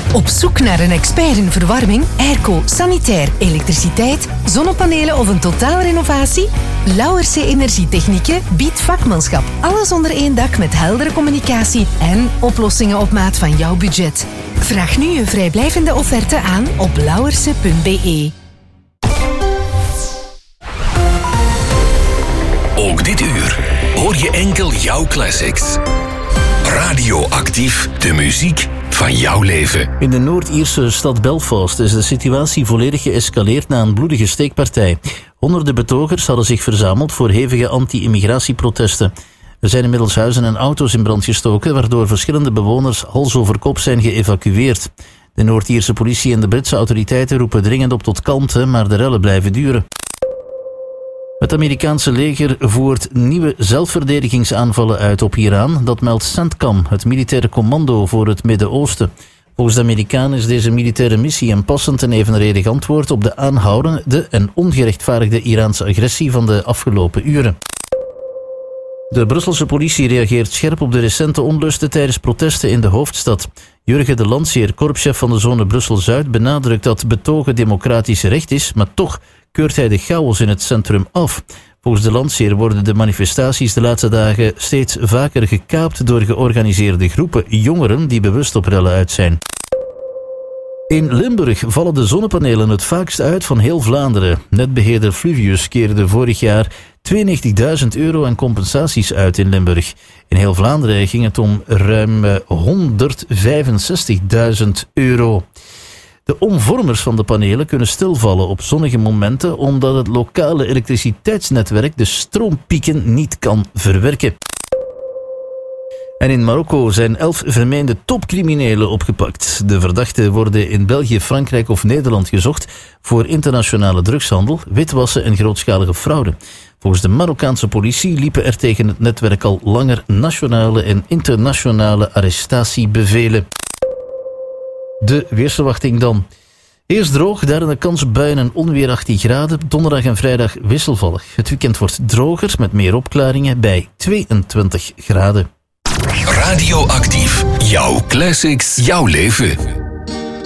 Op zoek naar een expert in verwarming, airco, sanitair, elektriciteit, zonnepanelen of een totaalrenovatie? Lauwerse Energietechnieken biedt vakmanschap. Alles onder één dak met heldere communicatie en oplossingen op maat van jouw budget. Vraag nu je vrijblijvende offerte aan op lauwerse.be. Ook dit uur hoor je enkel jouw classics. Radioactief, de muziek van jouw leven. In de Noord-Ierse stad Belfast is de situatie volledig geëscaleerd na een bloedige steekpartij. Honderden betogers hadden zich verzameld voor hevige anti-immigratieprotesten. Er zijn inmiddels huizen en auto's in brand gestoken, waardoor verschillende bewoners hals over kop zijn geëvacueerd. De Noord-Ierse politie en de Britse autoriteiten roepen dringend op tot kalmte, maar de rellen blijven duren. Het Amerikaanse leger voert nieuwe zelfverdedigingsaanvallen uit op Iran. Dat meldt CENTCOM, het militaire commando voor het Midden-Oosten. Volgens de Amerikanen is deze militaire missie een passend en evenredig antwoord op de aanhoudende en ongerechtvaardigde Iraanse agressie van de afgelopen uren. De Brusselse politie reageert scherp op de recente onlusten tijdens protesten in de hoofdstad. Jurgen de Landseer, korpschef van de zone Brussel-Zuid, benadrukt dat betogen democratisch recht is, maar toch keurt hij de chaos in het centrum af. Volgens de Landseer worden de manifestaties de laatste dagen steeds vaker gekaapt door georganiseerde groepen jongeren die bewust op rellen uit zijn. In Limburg vallen de zonnepanelen het vaakst uit van heel Vlaanderen. Netbeheerder Fluvius keerde vorig jaar €92.000 aan compensaties uit in Limburg. In heel Vlaanderen ging het om ruim €165.000. De omvormers van de panelen kunnen stilvallen op zonnige momenten omdat het lokale elektriciteitsnetwerk de stroompieken niet kan verwerken. En in Marokko zijn 11 vermeende topcriminelen opgepakt. De verdachten worden in België, Frankrijk of Nederland gezocht voor internationale drugshandel, witwassen en grootschalige fraude. Volgens de Marokkaanse politie liepen er tegen het netwerk al langer nationale en internationale arrestatiebevelen. De weersverwachting dan. Eerst droog, daarna een kans op buien en onweer 18 graden. Donderdag en vrijdag wisselvallig. Het weekend wordt droger met meer opklaringen bij 22 graden. Radioactief, jouw classics, jouw leven.